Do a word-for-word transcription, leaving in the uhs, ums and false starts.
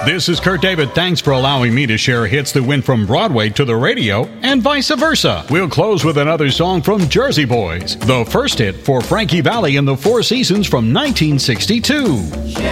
This is Kurt David. Thanks for allowing me to share hits that went from Broadway to the radio and vice versa. We'll close with another song from Jersey Boys, the first hit for Frankie Valli in the Four Seasons from nineteen sixty-two.